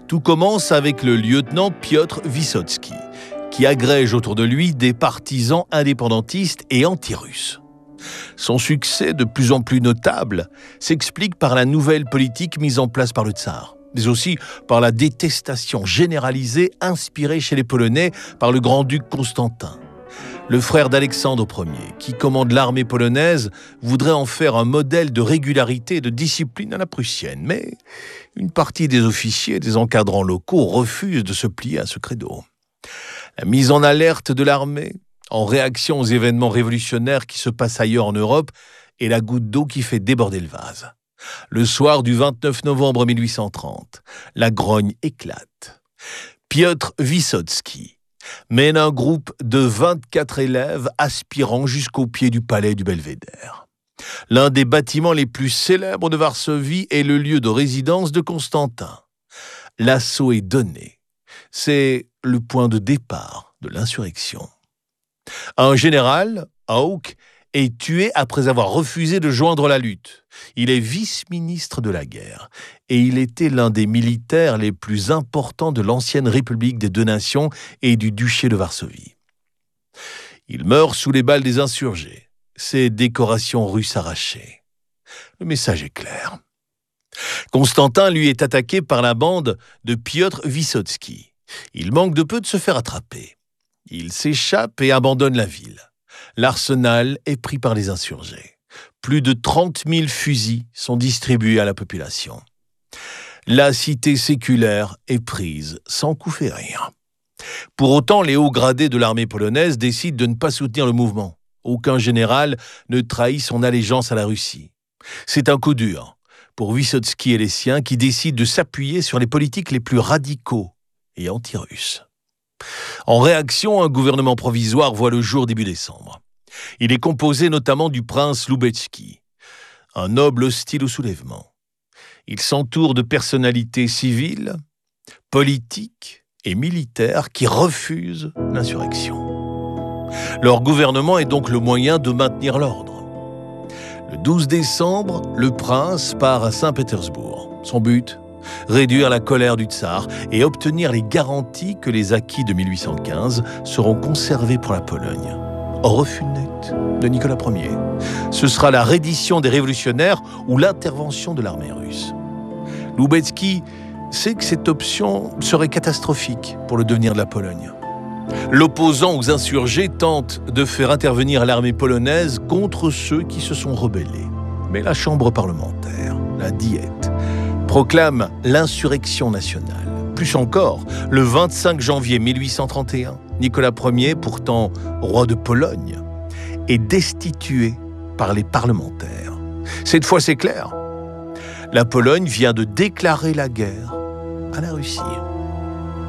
Tout commence avec le lieutenant Piotr Wysocki, qui agrège autour de lui des partisans indépendantistes et anti-russes. Son succès, de plus en plus notable, s'explique par la nouvelle politique mise en place par le tsar, mais aussi par la détestation généralisée inspirée chez les Polonais par le grand-duc Constantin. Le frère d'Alexandre Ier, qui commande l'armée polonaise, voudrait en faire un modèle de régularité et de discipline à la prussienne. Mais une partie des officiers et des encadrants locaux refusent de se plier à ce credo. La mise en alerte de l'armée, en réaction aux événements révolutionnaires qui se passent ailleurs en Europe, est la goutte d'eau qui fait déborder le vase. Le soir du 29 novembre 1830, la grogne éclate. Piotr Wysocki mène un groupe de 24 élèves aspirant jusqu'au pied du palais du Belvédère. L'un des bâtiments les plus célèbres de Varsovie est le lieu de résidence de Constantin. L'assaut est donné. C'est le point de départ de l'insurrection. Un général, Hauck, est tué après avoir refusé de joindre la lutte. Il est vice-ministre de la guerre et il était l'un des militaires les plus importants de l'ancienne République des Deux Nations et du duché de Varsovie. Il meurt sous les balles des insurgés, ses décorations russes arrachées. Le message est clair. Constantin, lui, est attaqué par la bande de Piotr Wysocki. Il manque de peu de se faire attraper. Il s'échappe et abandonne la ville. L'arsenal est pris par les insurgés. Plus de 30 000 fusils sont distribués à la population. La cité séculaire est prise sans coup férir. Pour autant, les hauts gradés de l'armée polonaise décident de ne pas soutenir le mouvement. Aucun général ne trahit son allégeance à la Russie. C'est un coup dur pour Wysocki et les siens qui décident de s'appuyer sur les politiques les plus radicaux et anti-russes. En réaction, un gouvernement provisoire voit le jour début décembre. Il est composé notamment du prince Lubecki, un noble hostile au soulèvement. Il s'entoure de personnalités civiles, politiques et militaires qui refusent l'insurrection. Leur gouvernement est donc le moyen de maintenir l'ordre. Le 12 décembre, le prince part à Saint-Pétersbourg. Son but ? Réduire la colère du tsar et obtenir les garanties que les acquis de 1815 seront conservés pour la Pologne. Refus net de Nicolas Ier. Ce sera la reddition des révolutionnaires ou l'intervention de l'armée russe. Lubecki sait que cette option serait catastrophique pour le devenir de la Pologne. L'opposant aux insurgés tente de faire intervenir l'armée polonaise contre ceux qui se sont rebellés. Mais la chambre parlementaire, la Diète, proclame l'insurrection nationale. Plus encore, le 25 janvier 1831, Nicolas Ier, pourtant roi de Pologne, est destitué par les parlementaires. Cette fois, c'est clair. La Pologne vient de déclarer la guerre à la Russie.